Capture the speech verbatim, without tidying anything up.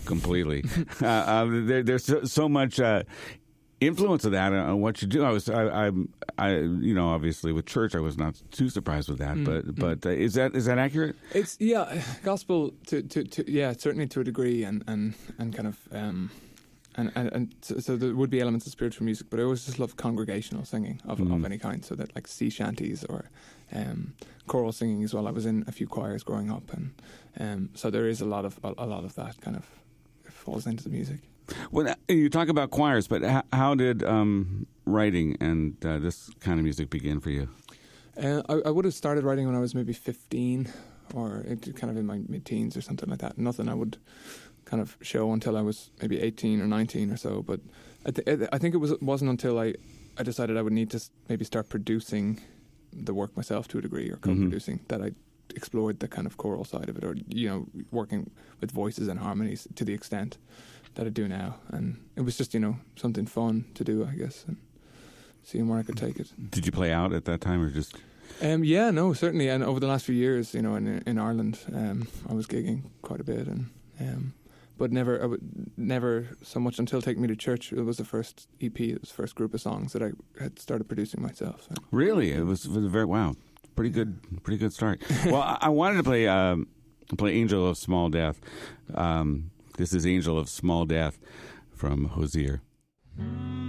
completely. uh, uh, there, there's so, so much uh, influence of that on what you do. I was, I, I, I, you know, obviously with church, I was not too surprised with that. Mm, but, mm. but uh, is that is that accurate? It's yeah, gospel to, to, to yeah, certainly to a degree, and and and kind of. Um, And, and, and so, so there would be elements of spiritual music, but I always just love congregational singing of, mm. of any kind, so that like sea shanties or um, choral singing as well. I was in a few choirs growing up, and um, so there is a lot of a, a lot of that kind of falls into the music. Well, you talk about choirs, but how, how did um, writing and uh, this kind of music begin for you? Uh, I, I would have started writing when I was maybe fifteen, or it, kind of in my mid-teens or something like that. Nothing I would kind of show until I was maybe eighteen or nineteen or so. But I, th- I think it was, wasn't until I, I decided I would need to maybe start producing the work myself to a degree, or co-producing, mm-hmm. that I explored the kind of choral side of it, or, you know, working with voices and harmonies to the extent that I do now. And it was just, you know, something fun to do, I guess, and seeing where I could take it. Did you play out at that time, or just... Um, yeah, no, certainly. And over the last few years, you know, in in Ireland, um, I was gigging quite a bit, and... Um, But never, I would, never so much until Take Me to Church. It was the first E P, it was the first group of songs that I had started producing myself. So. Really, it was, it was very wow, pretty good, pretty good start. Well, I, I wanted to play um, play Angel of Small Death. Um, this is Angel of Small Death from Hozier.